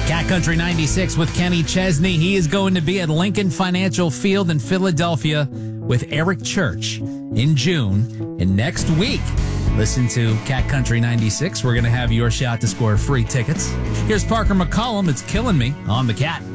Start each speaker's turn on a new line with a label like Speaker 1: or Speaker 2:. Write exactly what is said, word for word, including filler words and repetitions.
Speaker 1: Cat Country ninety-six with Kenny Chesney. He is going to be at Lincoln Financial Field in Philadelphia with Eric Church in June. And next week, listen to Cat Country ninety-six. We're going to have your shot to score free tickets. Here's Parker McCollum. It's Killing Me on the Cat.